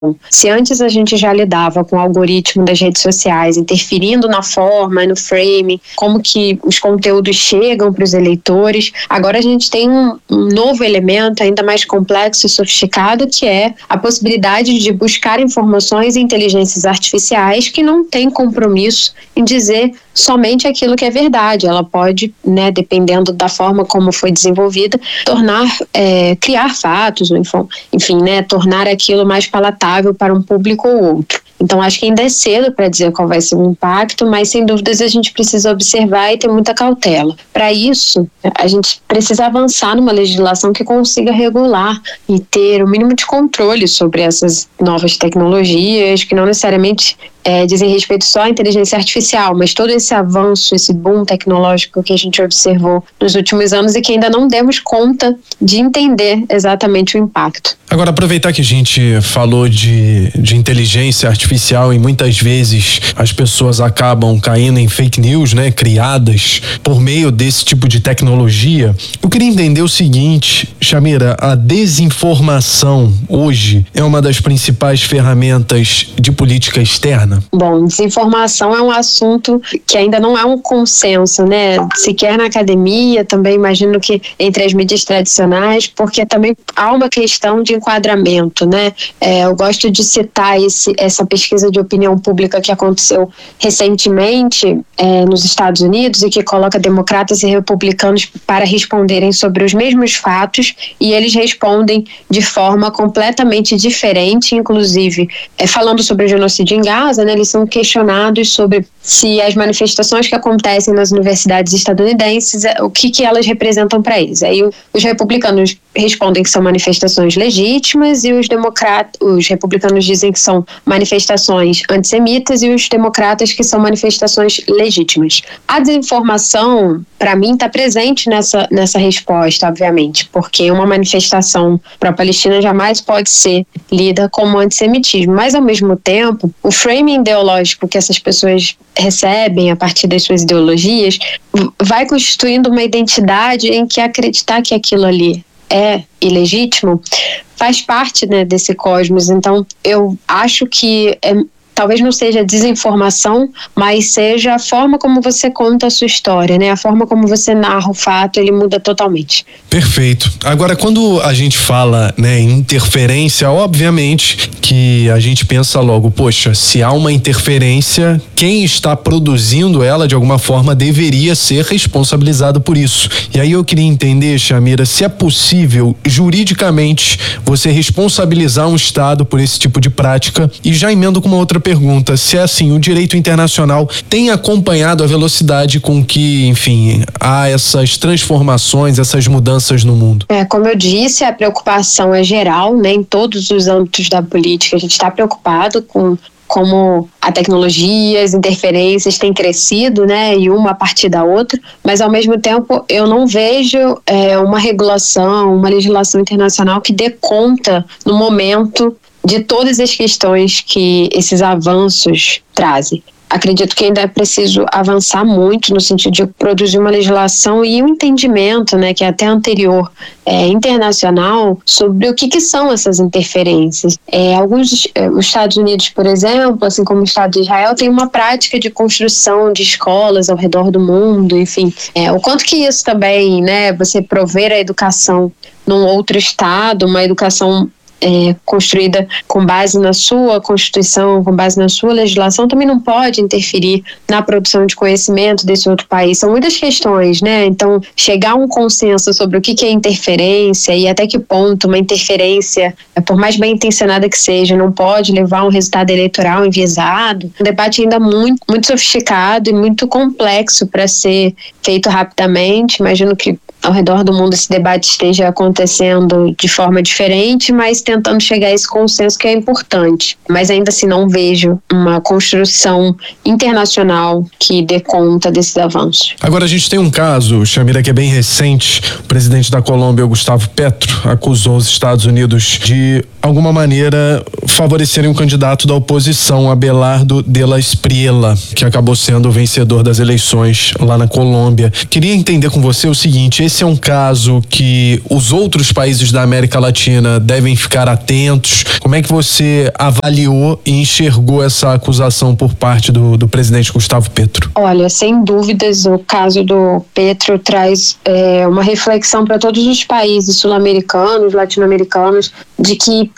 Se antes a gente já lidava com o algoritmo das redes sociais, interferindo na forma, no frame, como que os conteúdos chegam para os eleitores, agora a gente tem um novo elemento ainda mais complexo e sofisticado, que é a possibilidade de buscar informações em inteligências artificiais que não têm compromisso em dizer somente aquilo que é verdade. Ela pode, dependendo da forma como foi desenvolvida, criar fatos, enfim, tornar aquilo mais palatável para um público ou outro. Então, acho que ainda é cedo para dizer qual vai ser o impacto, mas, sem dúvidas, a gente precisa observar e ter muita cautela. Para isso, a gente precisa avançar numa legislação que consiga regular e ter o mínimo de controle sobre essas novas tecnologias, que não necessariamente dizem respeito só à inteligência artificial, mas todo esse avanço, esse boom tecnológico que a gente observou nos últimos anos e que ainda não demos conta de entender exatamente o impacto. Agora, aproveitar que a gente falou de inteligência artificial e muitas vezes as pessoas acabam caindo em fake news, criadas por meio desse tipo de tecnologia, eu queria entender o seguinte, Chamira, a desinformação hoje é uma das principais ferramentas de política externa? Bom, desinformação é um assunto que ainda não há um consenso, sequer na academia, também imagino que entre as mídias tradicionais, porque também há uma questão de enquadramento, eu gosto de citar essa pesquisa de opinião pública que aconteceu recentemente nos Estados Unidos e que coloca democratas e republicanos para responderem sobre os mesmos fatos, e eles respondem de forma completamente diferente, inclusive falando sobre o genocídio em Gaza, eles são questionados sobre se as manifestações que acontecem nas universidades estadunidenses, o que elas representam para eles. Aí os republicanos respondem que são manifestações legítimas e os republicanos dizem que são manifestações antissemitas e os democratas que são manifestações legítimas. A desinformação, para mim, está presente nessa resposta, obviamente, porque uma manifestação pró-palestina jamais pode ser lida como antissemitismo, mas, ao mesmo tempo, o framing ideológico que essas pessoas recebem a partir das suas ideologias vai constituindo uma identidade em que acreditar que aquilo ali é ilegítimo faz parte desse cosmos. Então eu acho que talvez não seja desinformação, mas seja a forma como você conta a sua história, a forma como você narra o fato, ele muda totalmente. Perfeito. Agora, quando a gente fala, em interferência, obviamente que a gente pensa logo, poxa, se há uma interferência, quem está produzindo ela, de alguma forma, deveria ser responsabilizado por isso. E aí eu queria entender, Chamira, se é possível, juridicamente, você responsabilizar um Estado por esse tipo de prática, e já emendo com uma outra pergunta, se é assim, o direito internacional tem acompanhado a velocidade com que, enfim, há essas transformações, essas mudanças no mundo? Como eu disse, a preocupação é geral, em todos os âmbitos da política. A gente está preocupado com como a tecnologia, as interferências têm crescido, e uma a partir da outra, mas ao mesmo tempo eu não vejo uma regulação, uma legislação internacional que dê conta no momento de todas as questões que esses avanços trazem. Acredito que ainda é preciso avançar muito no sentido de produzir uma legislação e um entendimento, que é até anterior, internacional, sobre o que são essas interferências. Os Estados Unidos, por exemplo, assim como o Estado de Israel, tem uma prática de construção de escolas ao redor do mundo, enfim. O quanto que isso também, você prover a educação num outro Estado, uma educação construída com base na sua Constituição, com base na sua legislação, também não pode interferir na produção de conhecimento desse outro país. São muitas questões, Então, chegar a um consenso sobre o que é interferência e até que ponto uma interferência, por mais bem intencionada que seja, não pode levar a um resultado eleitoral enviesado. Um debate ainda muito, muito sofisticado e muito complexo para ser feito rapidamente. Imagino que ao redor do mundo esse debate esteja acontecendo de forma diferente, mas tentando chegar a esse consenso que é importante. Mas ainda assim não vejo uma construção internacional que dê conta desses avanços. Agora a gente tem um caso, Chamira, que é bem recente. O presidente da Colômbia, Gustavo Petro, acusou os Estados Unidos de alguma maneira favorecerem um candidato da oposição, Abelardo de la Espriella, que acabou sendo o vencedor das eleições lá na Colômbia. Queria entender com você o seguinte, esse é um caso que os outros países da América Latina devem ficar atentos? Como é que você avaliou e enxergou essa acusação por parte do presidente Gustavo Petro? Olha, sem dúvidas, o caso do Petro traz uma reflexão para todos os países sul-americanos, latino-americanos, de que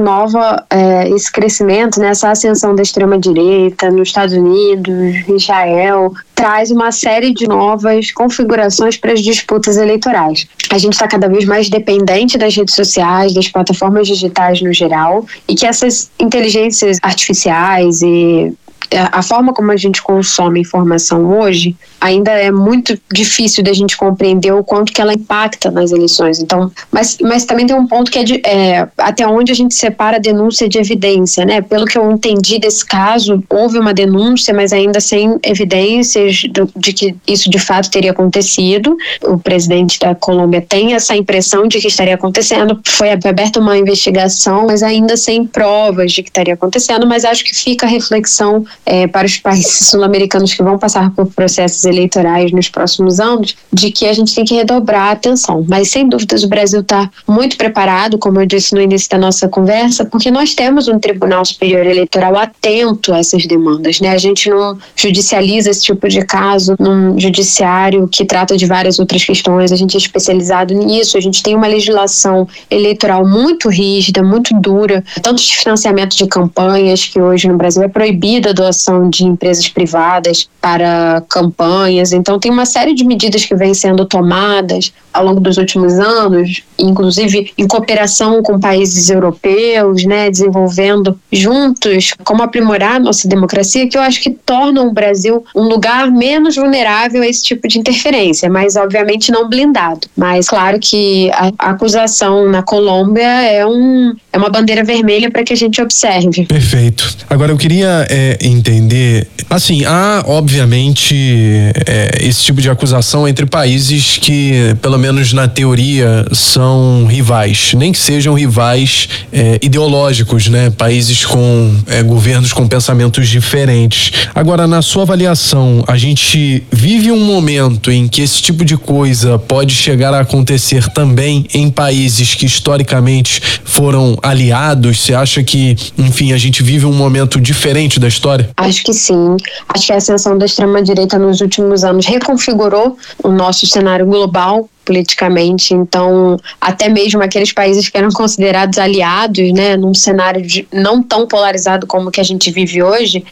esse crescimento, né, essa ascensão da extrema-direita nos Estados Unidos, Israel, traz uma série de novas configurações para as disputas eleitorais. A gente está cada vez mais dependente das redes sociais, das plataformas digitais no geral, e que essas inteligências artificiais e a forma como a gente consome informação hoje ainda é muito difícil da gente compreender o quanto que ela impacta nas eleições. Então, mas também tem um ponto que é até onde a gente separa a denúncia de evidência, né? Pelo que eu entendi desse caso, houve uma denúncia, mas ainda sem evidências de que isso de fato teria acontecido. O presidente da Colômbia tem essa impressão de que estaria acontecendo. Foi aberta uma investigação, mas ainda sem provas de que estaria acontecendo. Mas acho que fica a reflexão para os países sul-americanos que vão passar por processos eleitorais nos próximos anos, de que a gente tem que redobrar a atenção. Mas, sem dúvidas, o Brasil está muito preparado, como eu disse no início da nossa conversa, porque nós temos um Tribunal Superior Eleitoral atento a essas demandas, né? A gente não judicializa esse tipo de caso num judiciário que trata de várias outras questões, a gente é especializado nisso, a gente tem uma legislação eleitoral muito rígida, muito dura, tanto de financiamento de campanhas, que hoje no Brasil é proibida a doação de empresas privadas para campanhas. Então tem uma série de medidas que vêm sendo tomadas ao longo dos últimos anos, inclusive em cooperação com países europeus, né, desenvolvendo juntos como aprimorar a nossa democracia, que eu acho que tornam o Brasil um lugar menos vulnerável a esse tipo de interferência, mas obviamente não blindado. Mas claro que a acusação na Colômbia é uma bandeira vermelha para que a gente observe. Perfeito. Agora eu queria entender, assim, há obviamente esse tipo de acusação entre países que, pelo menos na teoria, são rivais, nem que sejam rivais ideológicos, né? Países com governos com pensamentos diferentes. Agora, na sua avaliação, a gente vive um momento em que esse tipo de coisa pode chegar a acontecer também em países que historicamente foram aliados? Você acha que, enfim, a gente vive um momento diferente da história? Acho que sim. Acho que a ascensão da extrema-direita nos últimos anos reconfigurou o nosso cenário global politicamente. Então, até mesmo aqueles países que eram considerados aliados, né, num cenário não tão polarizado como o que a gente vive hoje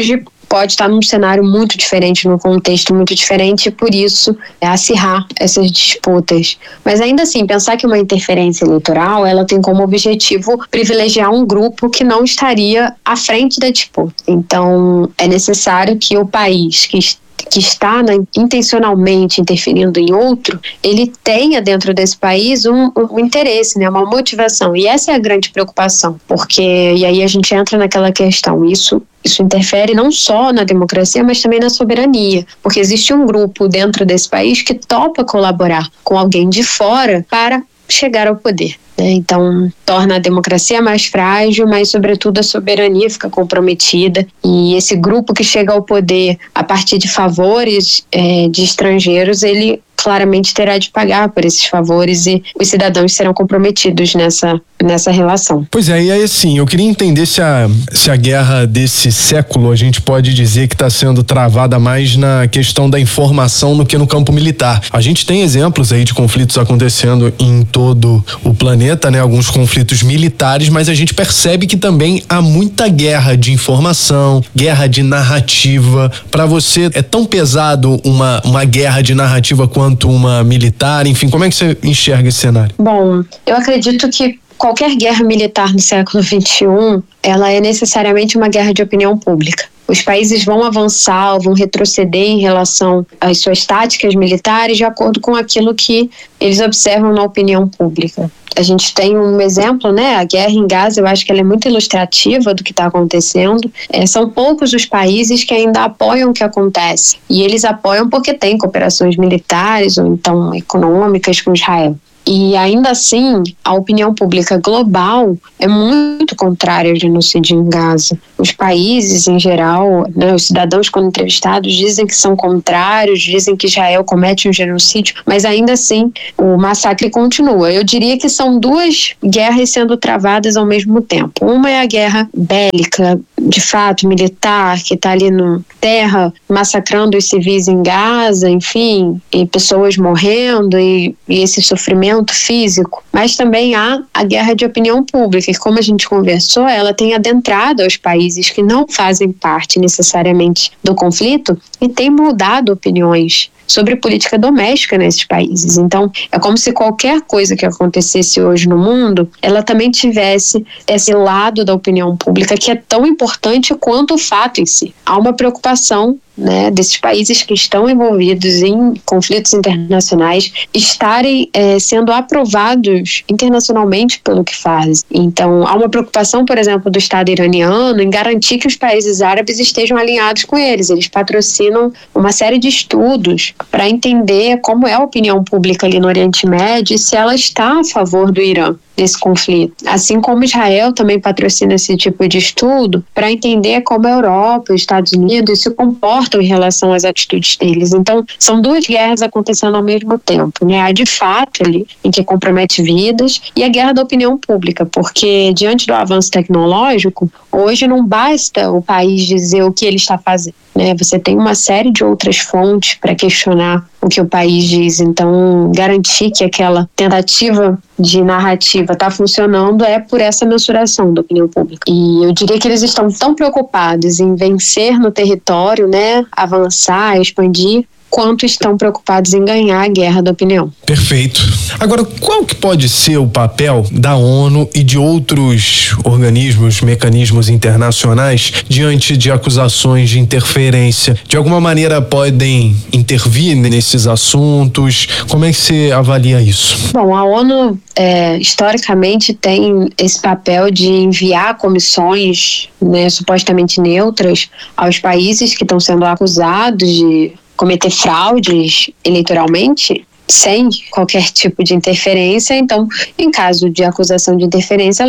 pode estar num cenário muito diferente, num contexto muito diferente, e por isso acirrar essas disputas. Mas ainda assim, pensar que uma interferência eleitoral, ela tem como objetivo privilegiar um grupo que não estaria à frente da disputa. Então, é necessário que o país que está intencionalmente interferindo em outro, ele tenha dentro desse país um interesse, né, uma motivação. E essa é a grande preocupação, porque, e aí a gente entra naquela questão, isso interfere não só na democracia, mas também na soberania, porque existe um grupo dentro desse país que topa colaborar com alguém de fora para chegar ao poder. Então, torna a democracia mais frágil, mas, sobretudo, a soberania fica comprometida. E esse grupo que chega ao poder a partir de favores de estrangeiros, ele claramente terá de pagar por esses favores e os cidadãos serão comprometidos nessa relação. Pois é, e aí assim, eu queria entender se a guerra desse século a gente pode dizer que está sendo travada mais na questão da informação do que no campo militar. A gente tem exemplos aí de conflitos acontecendo em todo o planeta, né? Alguns conflitos militares, mas a gente percebe que também há muita guerra de informação, guerra de narrativa. Para você, é tão pesado uma guerra de narrativa quanto uma militar? Enfim, como é que você enxerga esse cenário? Bom, eu acredito que qualquer guerra militar no século XXI, ela é necessariamente uma guerra de opinião pública. Os países vão avançar, vão retroceder em relação às suas táticas militares de acordo com aquilo que eles observam na opinião pública. A gente tem um exemplo, né? A guerra em Gaza, eu acho que ela é muito ilustrativa do que está acontecendo. São poucos os países que ainda apoiam o que acontece. E eles apoiam porque têm cooperações militares ou então econômicas com Israel. E ainda assim, a opinião pública global é muito contrária ao genocídio em Gaza. Os países, em geral, né, os cidadãos, quando entrevistados, dizem que são contrários, dizem que Israel comete um genocídio, mas ainda assim o massacre continua. Eu diria que são duas guerras sendo travadas ao mesmo tempo. Uma é a guerra bélica, de fato, militar, que está ali na terra, massacrando os civis em Gaza, enfim, e pessoas morrendo e esse sofrimento físico, mas também há a guerra de opinião pública, que, como a gente conversou, ela tem adentrado aos países que não fazem parte necessariamente do conflito e tem mudado opiniões sobre política doméstica nesses países. Então, é como se qualquer coisa que acontecesse hoje no mundo, ela também tivesse esse lado da opinião pública que é tão importante quanto o fato em si. Há uma preocupação, né, desses países que estão envolvidos em conflitos internacionais estarem sendo aprovados internacionalmente pelo que fazem. Então, há uma preocupação, por exemplo, do Estado iraniano em garantir que os países árabes estejam alinhados com eles. Eles patrocinam uma série de estudos para entender como é a opinião pública ali no Oriente Médio e se ela está a favor do Irã nesse conflito. Assim como Israel também patrocina esse tipo de estudo para entender como a Europa e os Estados Unidos se comportam em relação às atitudes deles. Então, são duas guerras acontecendo ao mesmo tempo, né? A de fato ali, em que compromete vidas, e a guerra da opinião pública, porque diante do avanço tecnológico, hoje não basta o país dizer o que ele está fazendo, né? Você tem uma série de outras fontes para questionar o que o país diz. Então, garantir que aquela tentativa de narrativa está funcionando é por essa mensuração da opinião pública. E eu diria que eles estão tão preocupados em vencer no território, né, avançar, expandir, quanto estão preocupados em ganhar a guerra da opinião. Perfeito. Agora, qual que pode ser o papel da ONU e de outros organismos, mecanismos internacionais diante de acusações de interferência? De alguma maneira podem intervir nesses assuntos? Como é que você avalia isso? Bom, a ONU historicamente tem esse papel de enviar comissões, né, supostamente neutras aos países que estão sendo acusados de cometer fraudes eleitoralmente sem qualquer tipo de interferência. Então, em caso de acusação de interferência,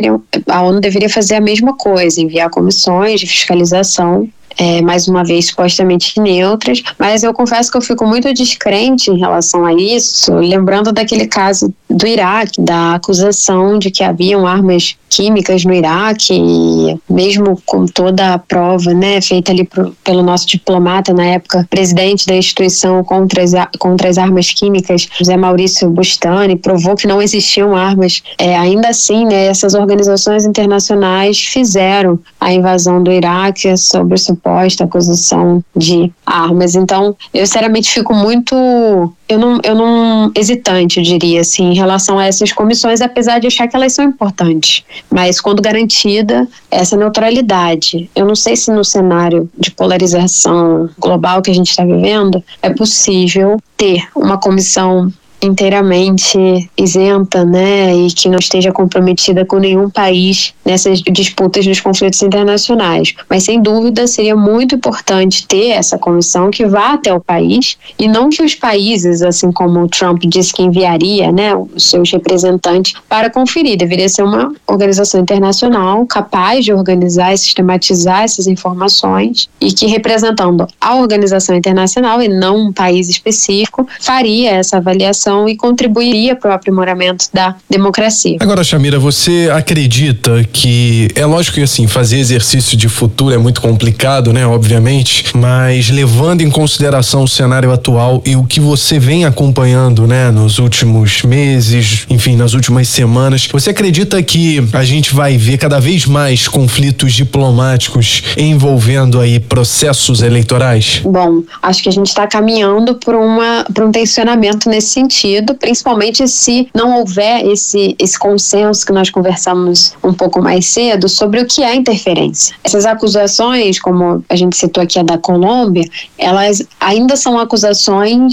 a ONU deveria fazer a mesma coisa, enviar comissões de fiscalização, mais uma vez supostamente neutras, mas eu confesso que eu fico muito descrente em relação a isso, lembrando daquele caso do Iraque, da acusação de que haviam armas químicas no Iraque, e mesmo com toda a prova, né, feita ali pelo nosso diplomata na época, presidente da instituição contra as armas químicas, José Maurício Bustani, provou que não existiam armas. Ainda assim, né, essas organizações internacionais fizeram a invasão do Iraque sob a suposta acusação de armas. Então, eu sinceramente fico muito... Eu não hesitante, eu diria, assim, em relação a essas comissões, apesar de achar que elas são importantes. Mas quando garantida essa neutralidade, eu não sei se no cenário de polarização global que a gente está vivendo, é possível ter uma comissão inteiramente isenta, né, e que não esteja comprometida com nenhum país nessas disputas dos conflitos internacionais. Mas, sem dúvida, seria muito importante ter essa comissão que vá até o país, e não que os países, assim como o Trump disse que enviaria, né, os seus representantes para conferir. Deveria ser uma organização internacional capaz de organizar e sistematizar essas informações, e que, representando a organização internacional e não um país específico, faria essa avaliação e contribuiria para o aprimoramento da democracia. Agora, Chamira, você acredita que, é lógico que assim, fazer exercício de futuro é muito complicado, né, obviamente, mas levando em consideração o cenário atual e o que você vem acompanhando, né, nos últimos meses, enfim, nas últimas semanas, você acredita que a gente vai ver cada vez mais conflitos diplomáticos envolvendo aí processos eleitorais? Bom, acho que a gente está caminhando por um tensionamento nesse sentido, principalmente se não houver esse consenso que nós conversamos um pouco mais cedo sobre o que é interferência. Essas acusações, como a gente citou aqui a da Colômbia, elas ainda são acusações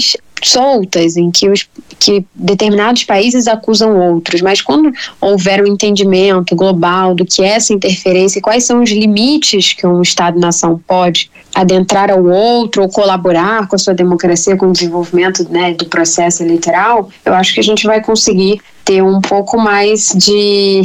soltas, em que determinados países acusam outros, mas quando houver um entendimento global do que é essa interferência e quais são os limites que um Estado-nação pode adentrar ao outro ou colaborar com a sua democracia, com o desenvolvimento, né, do processo eleitoral, eu acho que a gente vai conseguir ter um pouco mais de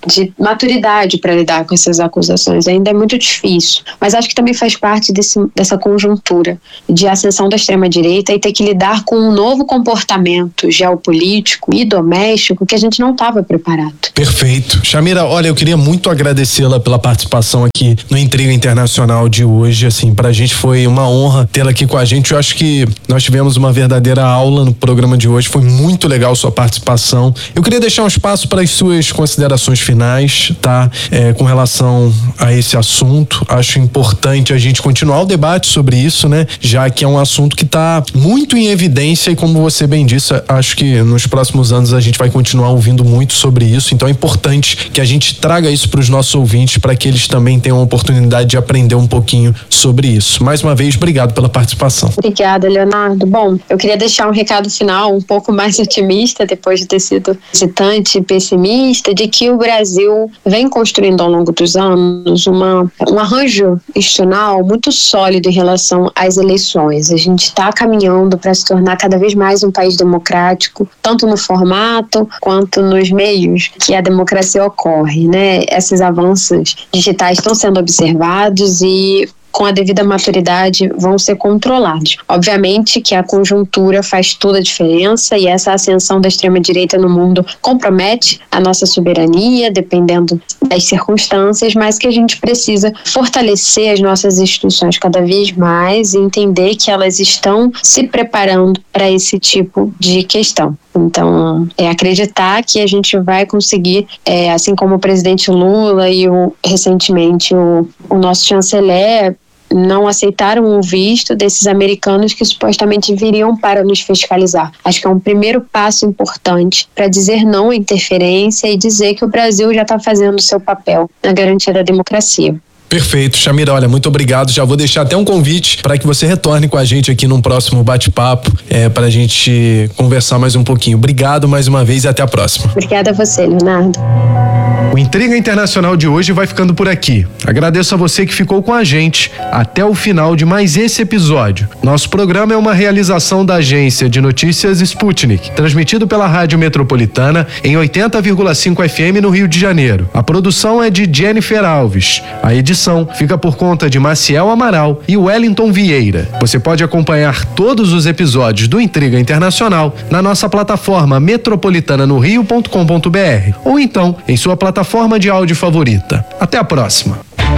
maturidade para lidar com essas acusações. Ainda é muito difícil, mas acho que também faz parte dessa conjuntura de ascensão da extrema-direita e ter que lidar com um novo comportamento geopolítico e doméstico que a gente não estava preparado. Perfeito. Chamira, olha, eu queria muito agradecê-la pela participação aqui no Intriga Internacional de hoje. Assim, pra gente foi uma honra tê-la aqui com a gente. Eu acho que nós tivemos uma verdadeira aula no programa de hoje. Foi muito legal sua participação. Eu queria deixar um espaço para as suas considerações finais, tá? Com relação a esse assunto. Acho importante a gente continuar o debate sobre isso, né? Já que é um assunto que está muito em evidência e, como você bem disse, acho que nos próximos anos a gente vai continuar ouvindo muito sobre isso. Então é importante que a gente traga isso para os nossos ouvintes, para que eles também tenham a oportunidade de aprender um pouquinho sobre isso. Mais uma vez, obrigado pela participação. Obrigada, Leonardo. Bom, eu queria deixar um recado final um pouco mais otimista, depois de ter sido hesitante e pessimista, de que o Brasil vem construindo ao longo dos anos um arranjo institucional muito sólido em relação às eleições. A gente está caminhando para se tornar cada vez mais um país democrático, tanto no formato quanto nos meios que a democracia ocorre, né? Esses avanços digitais estão sendo observados e, com a devida maturidade, vão ser controlados. Obviamente que a conjuntura faz toda a diferença e essa ascensão da extrema-direita no mundo compromete a nossa soberania, dependendo das circunstâncias, mas que a gente precisa fortalecer as nossas instituições cada vez mais e entender que elas estão se preparando para esse tipo de questão. Então, acreditar que a gente vai conseguir, assim como o presidente Lula e recentemente o nosso chanceler não aceitaram o visto desses americanos que supostamente viriam para nos fiscalizar. Acho que é um primeiro passo importante para dizer não à interferência e dizer que o Brasil já está fazendo o seu papel na garantia da democracia. Perfeito, Chamira, olha, muito obrigado. Já vou deixar até um convite para que você retorne com a gente aqui num próximo bate-papo, para a gente conversar mais um pouquinho. Obrigado mais uma vez e até a próxima. Obrigada a você, Leonardo. O Intriga Internacional de hoje vai ficando por aqui. Agradeço a você que ficou com a gente até o final de mais esse episódio. Nosso programa é uma realização da agência de notícias Sputnik, transmitido pela Rádio Metropolitana em 80,5 FM no Rio de Janeiro. A produção é de Jennifer Alves. A edição fica por conta de Maciel Amaral e Wellington Vieira. Você pode acompanhar todos os episódios do Intriga Internacional na nossa plataforma metropolitananorio.com.br ou então em sua plataforma de áudio favorita. Até a próxima.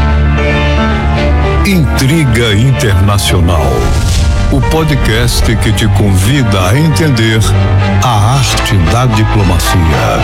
Intriga Internacional, o podcast que te convida a entender a arte da diplomacia.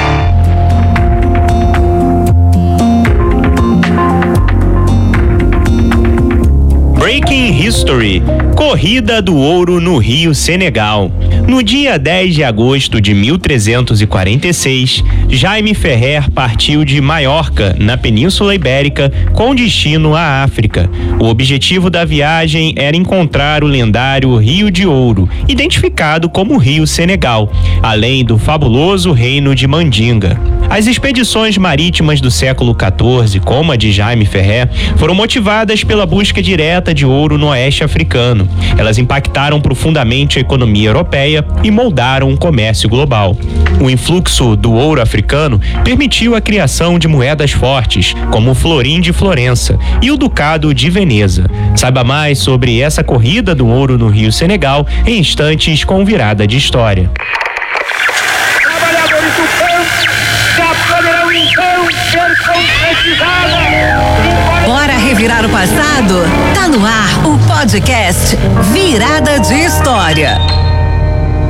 Breaking History, Corrida do Ouro no Rio, Senegal. No dia 10 de agosto de 1346, Jaime Ferrer partiu de Maiorca, na Península Ibérica, com destino à África. O objetivo da viagem era encontrar o lendário Rio de Ouro, identificado como Rio Senegal, além do fabuloso reino de Mandinga. As expedições marítimas do século XIV, como a de Jaime Ferrer, foram motivadas pela busca direta de ouro no oeste africano. Elas impactaram profundamente a economia europeia e moldaram o comércio global. O influxo do ouro africano permitiu a criação de moedas fortes, como o florim de Florença e o ducado de Veneza. Saiba mais sobre essa corrida do ouro no Rio Senegal em instantes com Virada de História. Trabalhadores do campo já poderão então ser concretizados. Bora revirar o passado? Tá no ar o podcast Virada de História.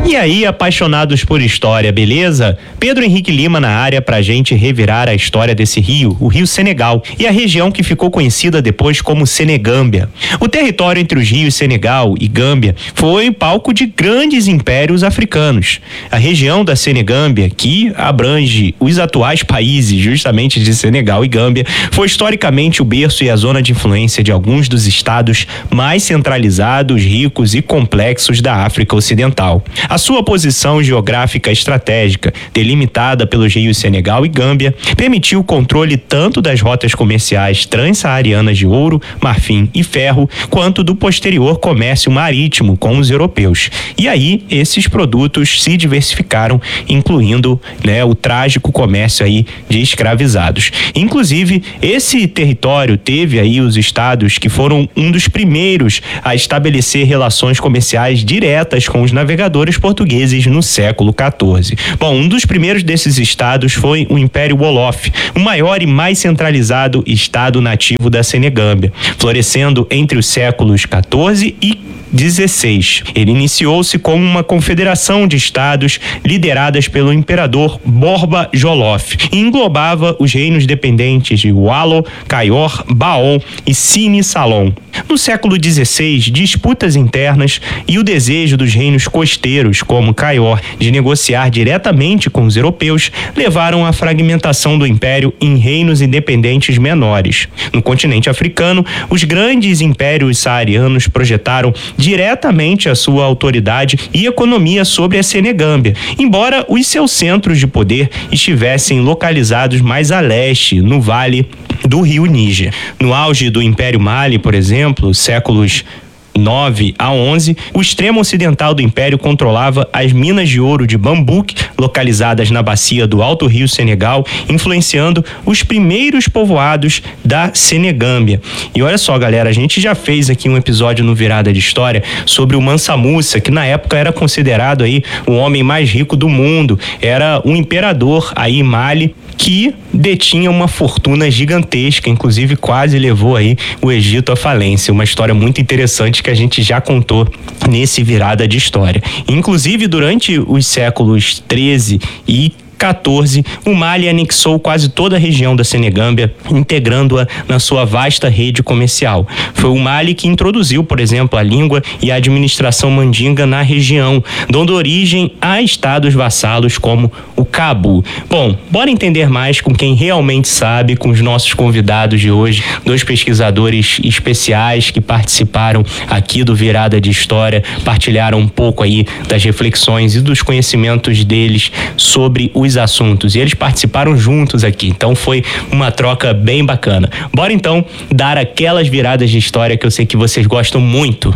E aí, apaixonados por história, beleza? Pedro Henrique Lima na área pra gente revirar a história desse rio, o Rio Senegal, e a região que ficou conhecida depois como Senegâmbia. O território entre os rios Senegal e Gâmbia foi palco de grandes impérios africanos. A região da Senegâmbia, que abrange os atuais países justamente de Senegal e Gâmbia, foi historicamente o berço e a zona de influência de alguns dos estados mais centralizados, ricos e complexos da África Ocidental. A sua posição geográfica estratégica, delimitada pelos rios Senegal e Gâmbia, permitiu o controle tanto das rotas comerciais transsaarianas de ouro, marfim e ferro, quanto do posterior comércio marítimo com os europeus. E aí, esses produtos se diversificaram, incluindo, o trágico comércio aí de escravizados. Inclusive, esse território teve aí os estados que foram um dos primeiros a estabelecer relações comerciais diretas com os navegadores portugueses no século XIV. Bom, um dos primeiros desses estados foi o Império Wolof, o maior e mais centralizado estado nativo da Senegâmbia, florescendo entre os séculos XIV e 16. Ele iniciou-se como uma confederação de estados lideradas pelo imperador Borba Jolof e englobava os reinos dependentes de Walo, Cayor, Baol e Sine Salom. No século XVI, disputas internas e o desejo dos reinos costeiros, como Cayor, de negociar diretamente com os europeus, levaram à fragmentação do império em reinos independentes menores. No continente africano, os grandes impérios saarianos projetaram diretamente a sua autoridade e economia sobre a Senegâmbia, embora os seus centros de poder estivessem localizados mais a leste, no vale do rio Níger. No auge do Império Mali, por exemplo, séculos 9 a 11, o extremo ocidental do império controlava as minas de ouro de Bambouk, localizadas na bacia do Alto Rio Senegal, influenciando os primeiros povoados da Senegâmbia. E olha só, galera, a gente já fez aqui um episódio no Virada de História sobre o Mansa Musa, que na época era considerado aí o homem mais rico do mundo. Era um imperador aí em Mali que detinha uma fortuna gigantesca, inclusive quase levou aí o Egito à falência. Uma história muito interessante que a gente já contou nesse Virada de História. Inclusive, durante os séculos 13 e 14, o Mali anexou quase toda a região da Senegâmbia, integrando-a na sua vasta rede comercial. Foi o Mali que introduziu, por exemplo, a língua e a administração mandinga na região, dando origem a estados vassalos como o Cabu. Bom, bora entender mais com quem realmente sabe, com os nossos convidados de hoje, dois pesquisadores especiais que participaram aqui do Virada de História, partilharam um pouco aí das reflexões e dos conhecimentos deles sobre os assuntos, e eles participaram juntos aqui, então foi uma troca bem bacana. Bora então dar aquelas viradas de história que eu sei que vocês gostam muito.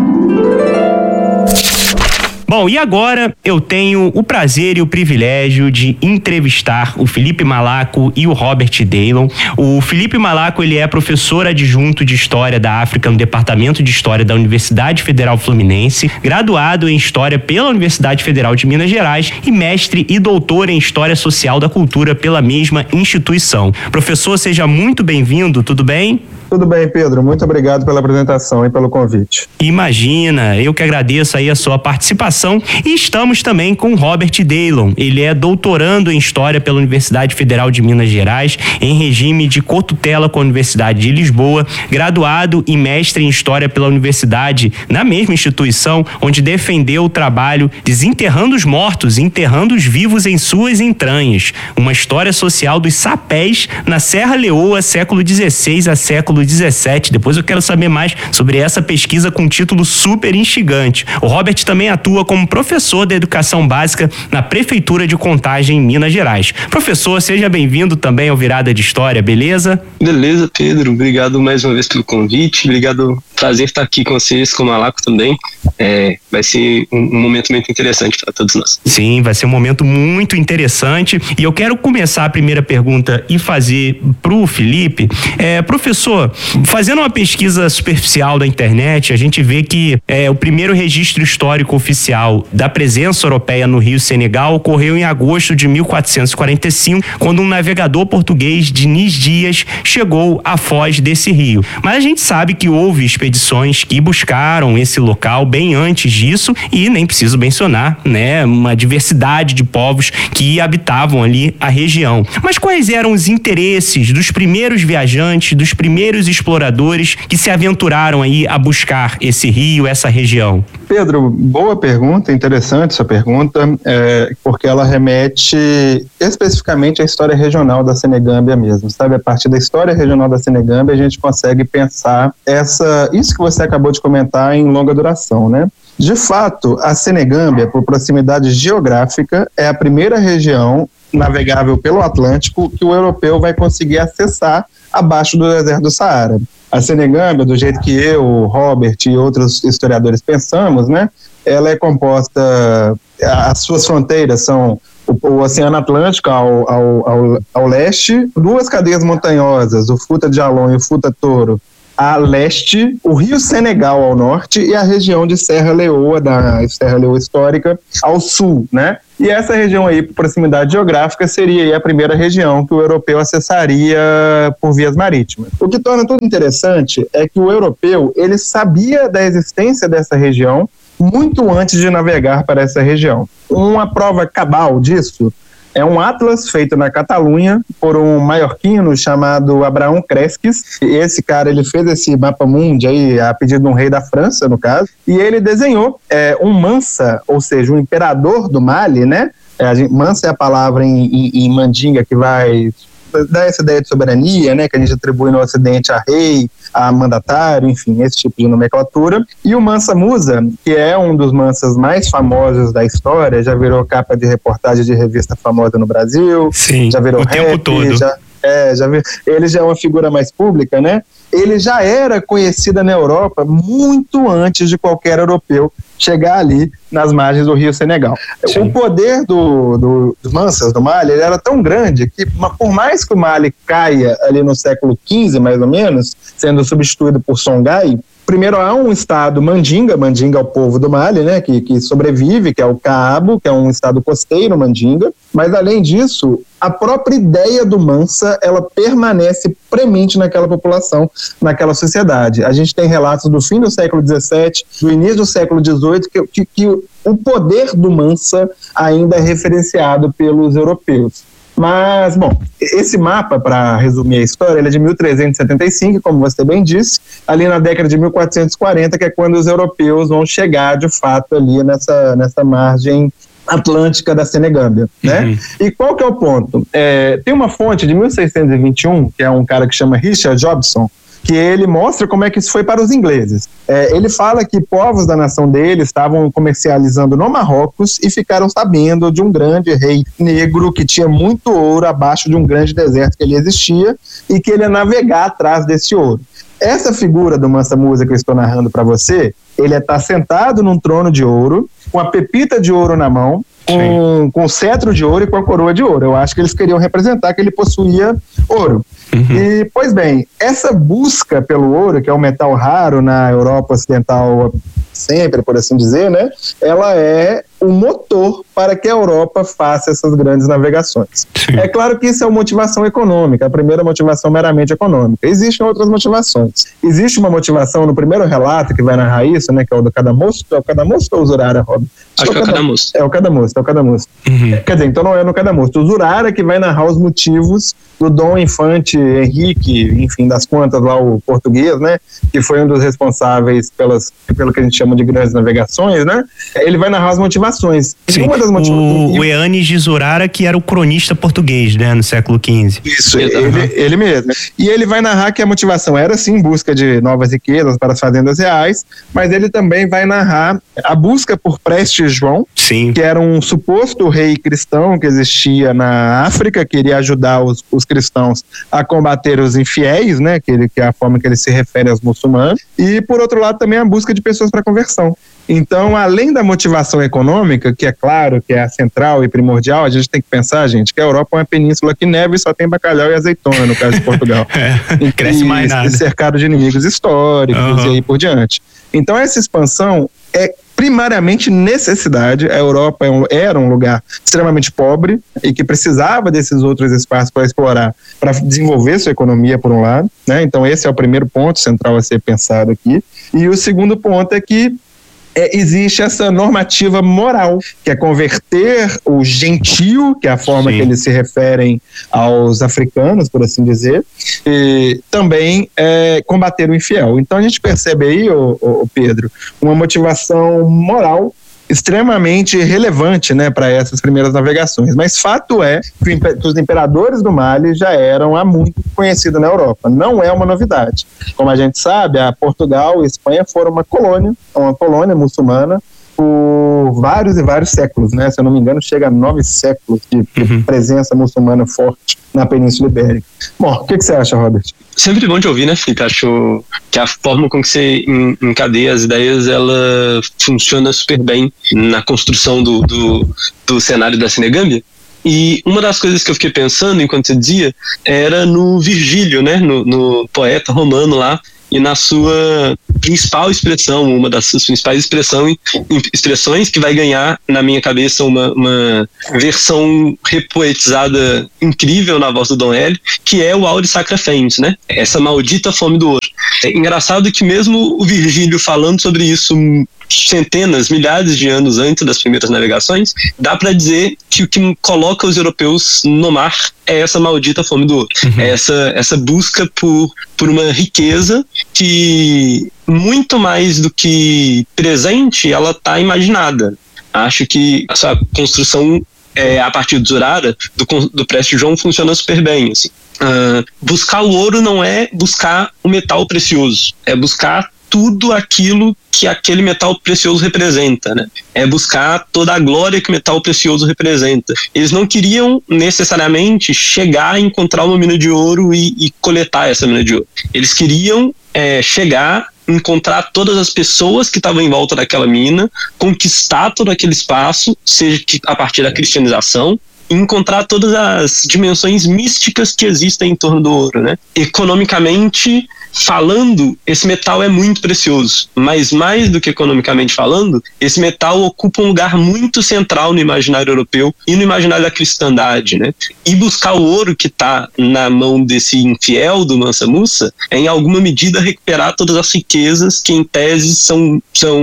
Bom, e agora eu tenho o prazer e o privilégio de entrevistar o Felipe Malaco e o Robert Daylon. O Felipe Malaco, ele é professor adjunto de História da África no Departamento de História da Universidade Federal Fluminense, graduado em História pela Universidade Federal de Minas Gerais e mestre e doutor em História Social da Cultura pela mesma instituição. Professor, seja muito bem-vindo, tudo bem? Tudo bem, Pedro. Muito obrigado pela apresentação e pelo convite. Imagina, eu que agradeço aí a sua participação. E estamos também com Robert Daylon. Ele é doutorando em História pela Universidade Federal de Minas Gerais, em regime de cotutela com a Universidade de Lisboa, graduado e mestre em História pela Universidade, na mesma instituição, onde defendeu o trabalho Desenterrando os Mortos, Enterrando os Vivos em Suas Entranhas, uma história social dos sapés na Serra Leoa, século XVI a século XVII. Depois eu quero saber mais sobre essa pesquisa com título super instigante. O Robert também atua como professor da Educação Básica na Prefeitura de Contagem, em Minas Gerais. Professor, seja bem-vindo também ao Virada de História, beleza? Beleza, Pedro. Obrigado mais uma vez pelo convite. Obrigado. Prazer estar aqui com vocês, com o Malaco também. Vai ser um momento muito interessante para todos nós. Sim, vai ser um momento muito interessante. E eu quero começar a primeira pergunta e fazer pro Felipe. Professor, fazendo uma pesquisa superficial da internet, a gente vê que o primeiro registro histórico oficial da presença europeia no Rio Senegal ocorreu em agosto de 1445, quando um navegador português, Diniz Dias, chegou à foz desse rio. Mas a gente sabe que houve expedições expedições que buscaram esse local bem antes disso, e nem preciso mencionar, né, uma diversidade de povos que habitavam ali a região. Mas quais eram os interesses dos primeiros viajantes, dos primeiros exploradores que se aventuraram aí a buscar esse rio, essa região? Pedro, boa pergunta, interessante essa pergunta, porque ela remete especificamente à história regional da Senegâmbia mesmo, sabe? A partir da história regional da Senegâmbia a gente consegue pensar isso que você acabou de comentar em longa duração, né? De fato, a Senegâmbia, por proximidade geográfica, é a primeira região navegável pelo Atlântico que o europeu vai conseguir acessar abaixo do deserto do Saara. A Senegâmbia, do jeito que eu, o Robert e outros historiadores pensamos, né, ela é composta, as suas fronteiras são o Oceano Atlântico ao leste, duas cadeias montanhosas, o Futa de Jalon e o Futa Toro, a leste, o Rio Senegal ao norte e a região de Serra Leoa, da Serra Leoa histórica, ao sul, né? E essa região aí, por proximidade geográfica, seria aí a primeira região que o europeu acessaria por vias marítimas. O que torna tudo interessante é que o europeu, ele sabia da existência dessa região muito antes de navegar para essa região. Uma prova cabal disso é um atlas feito na Catalunha por um maiorquino chamado Abraão Cresques. E esse cara, ele fez esse mapa mundi aí a pedido de um rei da França, no caso, e ele desenhou um Mansa, ou seja, um imperador do Mali, né? Mansa é a palavra em mandinga que vai dar essa ideia de soberania, né, que a gente atribui no Ocidente a rei, a mandatário, enfim, esse tipo de nomenclatura. E o Mansa Musa, que é um dos mansas mais famosos da história, já virou capa de reportagem de revista famosa no Brasil. Sim, já virou o tempo todo. Ele já é uma figura mais pública, né? Ele já era conhecida na Europa muito antes de qualquer europeu chegar ali nas margens do Rio Senegal. Sim. O poder dos Mansas do Mali, ele era tão grande que, por mais que o Mali caia ali no século XV, mais ou menos, sendo substituído por Songhai, primeiro há um estado Mandinga é o povo do Mali, né, que sobrevive, que é o Cabo, que é um estado costeiro Mandinga, mas além disso, a própria ideia do Mansa, ela permanece premente naquela população, naquela sociedade. A gente tem relatos do fim do século XVII, do início do século XVIII, que o poder do Mansa ainda é referenciado pelos europeus. Mas, bom, esse mapa, para resumir a história, ele é de 1375, como você bem disse, ali na década de 1440, que é quando os europeus vão chegar, de fato, ali nessa margem atlântica da Senegâmbia, né? Uhum. E qual que é o ponto? Tem uma fonte de 1621, que é um cara que chama Richard Jobson, que ele mostra como é que isso foi para os ingleses. Ele fala que povos da nação dele estavam comercializando no Marrocos e ficaram sabendo de um grande rei negro que tinha muito ouro abaixo de um grande deserto que ele existia e que ele ia navegar atrás desse ouro. Essa figura do Mansa Musa que eu estou narrando para você, ele está sentado num trono de ouro, com a pepita de ouro na mão, com o cetro de ouro e com a coroa de ouro. Eu acho que eles queriam representar que ele possuía ouro. Uhum. E, pois bem, essa busca pelo ouro, que é um metal raro na Europa Ocidental sempre, por assim dizer, né? Ela é o motor para que a Europa faça essas grandes navegações. Sim. É claro que isso é uma motivação econômica, a primeira motivação meramente econômica. Existem outras motivações. Existe uma motivação no primeiro relato que vai narrar isso, né? Que é o do Cadamosto. É o Cadamosto ou o Zurara, Rob? Acho que é o Cadamosto. É o Cadamosto. Uhum. Quer dizer, então não é no Cadamosto. O Zurara que vai narrar os motivos do Dom Infante Henrique, enfim, das contas lá, o português, né? Que foi um dos responsáveis pelo que a gente chama de grandes navegações, né? Ele vai narrar as motivações. Sim. Uma das o Eanes de Zurara, que era o cronista português, né? No século XV. Isso, ele mesmo. E ele vai narrar que a motivação era, sim, em busca de novas riquezas para as fazendas reais, mas ele também vai narrar a busca por Prestes João, sim, que era um suposto rei cristão que existia na África, que queria ajudar os cristãos a combater os infiéis, né, que é a forma que ele se refere aos muçulmanos, e por outro lado também a busca de pessoas para conversão. Então, além da motivação econômica, que é claro que é a central e primordial, a gente tem que pensar, gente, que a Europa é uma península que neve e só tem bacalhau e azeitona, no caso de Portugal. Cresce mais nada. Cercado de inimigos históricos e aí por diante. Então, essa expansão é primariamente necessidade. A Europa era um lugar extremamente pobre e que precisava desses outros espaços para explorar, para desenvolver sua economia, por um lado, né? Então esse é o primeiro ponto central a ser pensado aqui. E o segundo ponto é que existe essa normativa moral, que é converter o gentio, que é a forma que eles se referem aos africanos, por assim dizer, e também combater o infiel. Então a gente percebe aí, ô Pedro, uma motivação moral extremamente relevante, né, para essas primeiras navegações. Mas fato é que os imperadores do Mali já eram há muito conhecidos na Europa. Não é uma novidade. Como a gente sabe, a Portugal e a Espanha foram uma colônia muçulmana por vários e vários séculos, né? Se eu não me engano, chega a 9 séculos de presença muçulmana forte na Península Ibérica. Bom, o que você acha, Robert? Sempre bom de ouvir, né, Felipe? Acho que a forma com que você encadeia as ideias, ela funciona super bem na construção do cenário da Senegâmbia. E uma das coisas que eu fiquei pensando enquanto você dizia era no Virgílio, né, no poeta romano lá, e na sua principal expressão, uma das suas principais expressões que vai ganhar, na minha cabeça, uma versão repoetizada incrível na voz do Dom L, que é o Aure Sacra Fens, né? Essa maldita fome do ouro. É engraçado que mesmo o Virgílio falando sobre isso centenas, milhares de anos antes das primeiras navegações, dá para dizer que o que coloca os europeus no mar é essa maldita fome do ouro. É essa busca por uma riqueza que, muito mais do que presente, ela está imaginada. Acho que essa construção a partir do Zurara, do Preste João, funciona super bem, assim. Buscar o ouro não é buscar o metal precioso, é buscar tudo aquilo que aquele metal precioso representa, né? É buscar toda a glória que o metal precioso representa. Eles não queriam necessariamente chegar a encontrar uma mina de ouro e coletar essa mina de ouro. Eles queriam chegar, encontrar todas as pessoas que estavam em volta daquela mina, conquistar todo aquele espaço, seja a partir da cristianização, e encontrar todas as dimensões místicas que existem em torno do ouro, né? Economicamente falando, esse metal é muito precioso, mas mais do que economicamente falando, esse metal ocupa um lugar muito central no imaginário europeu e no imaginário da cristandade, né? E buscar o ouro que está na mão desse infiel do Mansa Musa é, em alguma medida, recuperar todas as riquezas que, em tese, são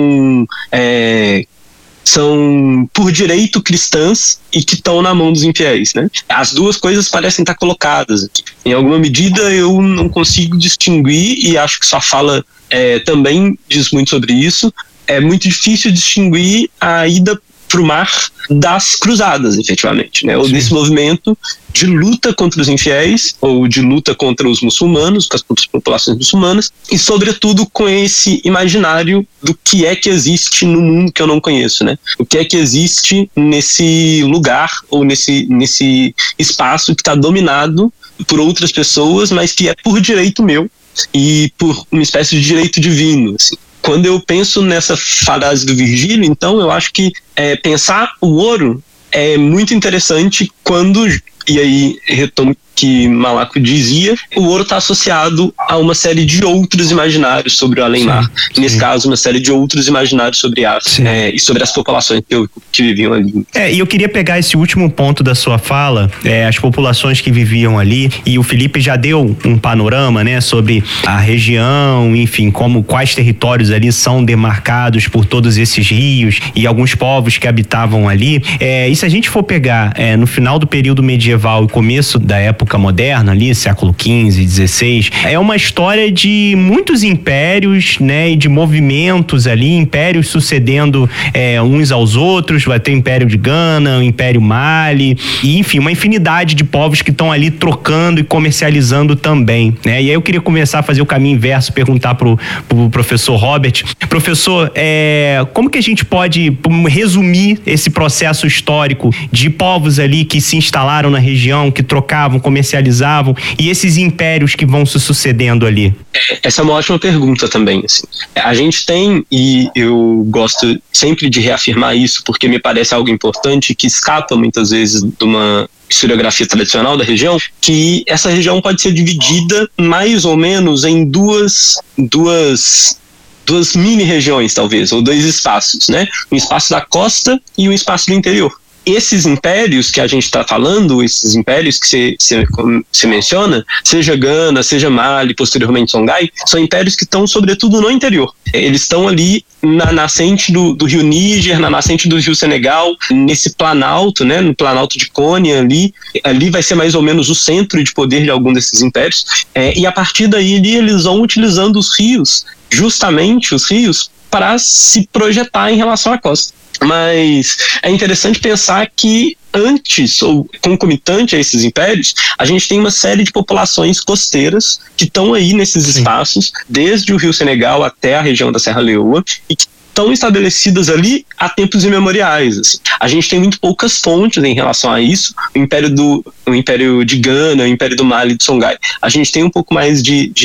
por direito cristãs e que estão na mão dos infiéis, né? As duas coisas parecem estar colocadas aqui. Em alguma medida eu não consigo distinguir, e acho que sua fala também diz muito sobre isso, é muito difícil distinguir a ida para o mar das cruzadas, efetivamente, né? Ou desse movimento de luta contra os infiéis, ou de luta contra os muçulmanos, com as populações muçulmanas, e sobretudo com esse imaginário do que é que existe no mundo que eu não conheço, né? O que é que existe nesse lugar, ou nesse espaço que está dominado por outras pessoas, mas que é por direito meu, e por uma espécie de direito divino, assim. Quando eu penso nessa frase do Virgílio, então, eu acho que pensar o ouro é muito interessante quando, e aí retomo que Malaco dizia, o ouro está associado a uma série de outros imaginários sobre o além-mar. Nesse caso, uma série de outros imaginários sobre África e sobre as populações que viviam ali. E eu queria pegar esse último ponto da sua fala, as populações que viviam ali, e o Felipe já deu um panorama, né, sobre a região, enfim, quais territórios ali são demarcados por todos esses rios e alguns povos que habitavam ali. E se a gente for pegar no final do período medieval e começo da época moderna ali, século XV, XVI, é uma história de muitos impérios, né, e de movimentos ali, impérios sucedendo uns aos outros. Vai ter o Império de Gana, o Império Mali, e enfim, uma infinidade de povos que estão ali trocando e comercializando também, né? E aí eu queria começar a fazer o caminho inverso, perguntar pro professor Robert. Professor, como que a gente pode resumir esse processo histórico de povos ali que se instalaram na região, que trocavam, comercializavam, e esses impérios que vão se sucedendo ali? Essa é uma ótima pergunta também, assim. A gente tem, e eu gosto sempre de reafirmar isso, porque me parece algo importante que escapa muitas vezes de uma historiografia tradicional da região, que essa região pode ser dividida mais ou menos em duas mini-regiões, talvez, ou dois espaços, né? Um espaço da costa e um espaço do interior. esses impérios que a gente está falando, esses impérios que você menciona, seja Gana, seja Mali, posteriormente Songhai, são impérios que estão sobretudo no interior. Eles estão ali na nascente do rio Níger, na nascente do rio Senegal, nesse planalto, né, no planalto de Konya ali vai ser mais ou menos o centro de poder de algum desses impérios, e a partir daí eles vão utilizando os rios, justamente os rios, para se projetar em relação à costa. Mas é interessante pensar que antes, ou concomitante a esses impérios, a gente tem uma série de populações costeiras que estão aí nesses espaços, desde o rio Senegal até a região da Serra Leoa, e que estão estabelecidas ali há tempos imemoriais. Assim. A gente tem muito poucas fontes em relação a isso. O Império de Gana, o Império do Mali e de Songhai. A gente tem um pouco mais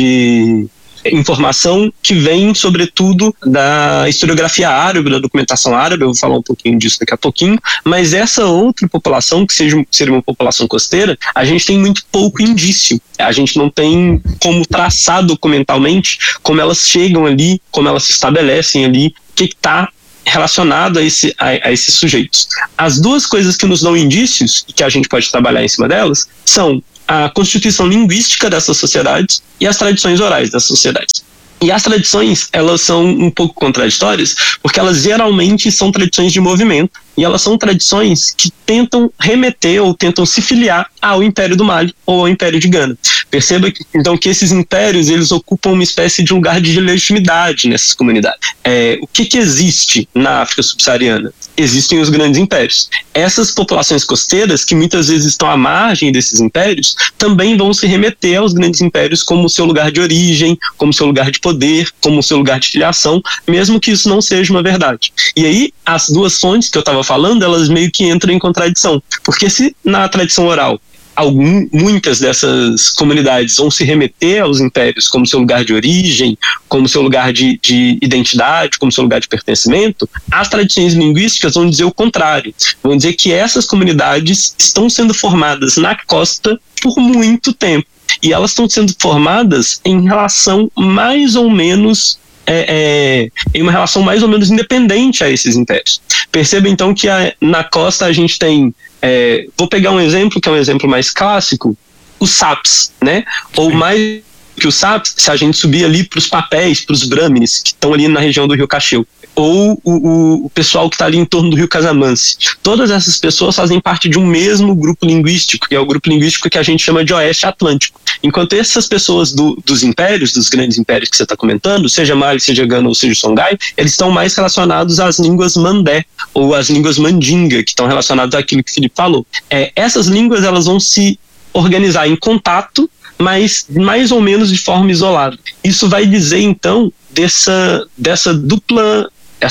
de informação que vem, sobretudo, da historiografia árabe, da documentação árabe. Eu vou falar um pouquinho disso daqui a pouquinho, mas essa outra população, que seria uma população costeira, a gente tem muito pouco indício. A gente não tem como traçar documentalmente como elas chegam ali, como elas se estabelecem ali, o que está relacionado a esses sujeitos. As duas coisas que nos dão indícios, e que a gente pode trabalhar em cima delas, são a constituição linguística dessas sociedades e as tradições orais dessas sociedades. E as tradições, elas são um pouco contraditórias, porque elas geralmente são tradições de movimento, e elas são tradições que tentam remeter ou tentam se filiar ao Império do Mali ou ao Império de Gana. Perceba então que esses impérios, eles ocupam uma espécie de lugar de legitimidade nessas comunidades. O que existe na África subsaariana? Existem os grandes impérios. Essas populações costeiras, que muitas vezes estão à margem desses impérios, também vão se remeter aos grandes impérios como seu lugar de origem, como seu lugar de poder, como seu lugar de filiação, mesmo que isso não seja uma verdade. E aí, as duas fontes que eu estava falando, elas meio que entram em contradição. Porque se na tradição oral muitas dessas comunidades vão se remeter aos impérios como seu lugar de origem, como seu lugar de identidade, como seu lugar de pertencimento, as tradições linguísticas vão dizer o contrário. Vão dizer que essas comunidades estão sendo formadas na costa por muito tempo. E elas estão sendo formadas em relação mais ou menos em uma relação mais ou menos independente a esses impérios. Perceba então que na costa a gente tem, vou pegar um exemplo que é um exemplo mais clássico, os Saps, né? Ou mais que os Saps, se a gente subir ali para os papéis, para os Brahmins, que estão ali na região do rio Cacheu, ou o pessoal que está ali em torno do rio Casamance. Todas essas pessoas fazem parte de um mesmo grupo linguístico, que é o grupo linguístico que a gente chama de Oeste Atlântico. Enquanto essas pessoas dos impérios, dos grandes impérios que você está comentando, seja Mali, seja Gana ou seja Songhai, eles estão mais relacionados às línguas Mandé ou às línguas Mandinga, que estão relacionadas àquilo que o Felipe falou. Essas línguas, elas vão se organizar em contato, mas mais ou menos de forma isolada. Isso vai dizer, então, dessa dupla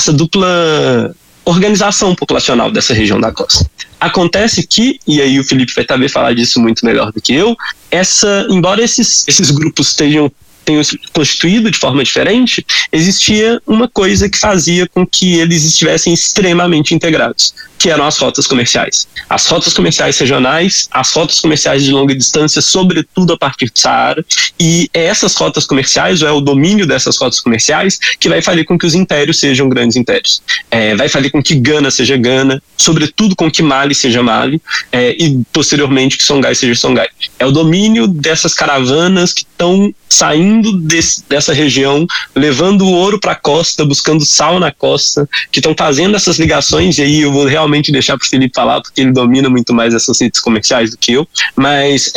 organização populacional dessa região da costa. Acontece que, e aí o Felipe vai talvez falar disso muito melhor do que eu, embora esses grupos tenham se constituído de forma diferente, existia uma coisa que fazia com que eles estivessem extremamente integrados, que eram as rotas comerciais. As rotas comerciais regionais, as rotas comerciais de longa distância, sobretudo a partir do Saara, e essas rotas comerciais, ou é o domínio dessas rotas comerciais, que vai fazer com que os impérios sejam grandes impérios. Vai fazer com que Gana seja Gana, sobretudo com que Mali seja Mali, e posteriormente que Songhai seja Songhai. É o domínio dessas caravanas que estão saindo dessa região, levando o ouro para a costa, buscando sal na costa, que estão fazendo essas ligações, e aí eu vou realmente deixar para o Felipe falar, porque ele domina muito mais essas redes comerciais do que eu, mas